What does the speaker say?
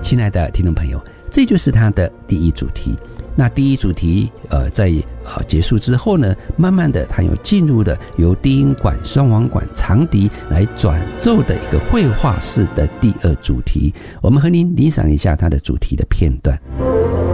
亲爱的听众朋友，这就是它的第一主题。那第一主题在结束之后呢，慢慢的它又进入了由低音管、双簧管、长笛来转奏的一个绘画式的第二主题。我们和您欣赏一下它的主题的片段。